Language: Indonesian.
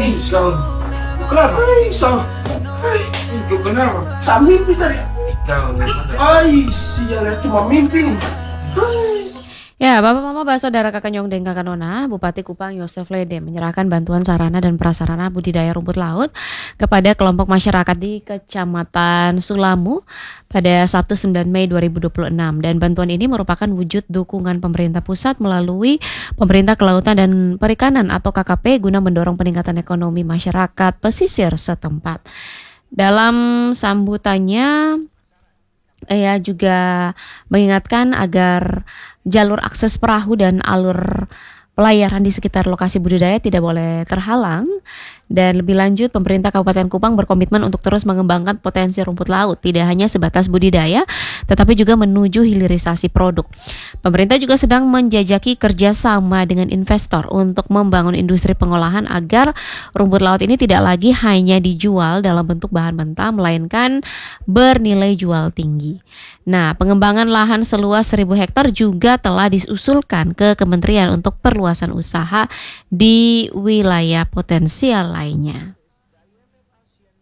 Ikaw. Kenapa? Ikaw kenapa? Sa mimpi tadi. Ikaw. Sial, cuma mimpi nih. Ya, Bapak Mama Baso Saudara Kakak Nyong Deng Kakak Nona, Bupati Kupang Yosef Lede menyerahkan bantuan sarana dan prasarana budidaya rumput laut kepada kelompok masyarakat di Kecamatan Sulamu pada Sabtu 9 Mei 2026 dan bantuan ini merupakan wujud dukungan pemerintah pusat melalui Pemerintah Kelautan dan Perikanan atau KKP guna mendorong peningkatan ekonomi masyarakat pesisir setempat. Dalam sambutannya ia juga mengingatkan agar jalur akses perahu dan alur pelayaran di sekitar lokasi budidaya tidak boleh terhalang. Dan lebih lanjut, pemerintah Kabupaten Kupang berkomitmen untuk terus mengembangkan potensi rumput laut, tidak hanya sebatas budidaya, tetapi juga menuju hilirisasi produk. Pemerintah juga sedang menjajaki kerjasama dengan investor untuk membangun industri pengolahan agar rumput laut ini tidak lagi hanya dijual dalam bentuk bahan mentah, melainkan bernilai jual tinggi. Nah, pengembangan lahan seluas 1.000 hektar juga telah diusulkan ke Kementerian untuk perluasan usaha di wilayah potensial lainnya.